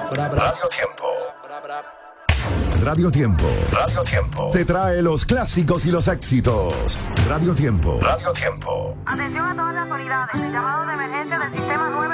Radio Tiempo. Radio Tiempo. Radio Tiempo. Te trae los clásicos y los éxitos. Radio Tiempo. Radio Tiempo. Atención a todas las autoridades. El llamado de emergencia del sistema 9.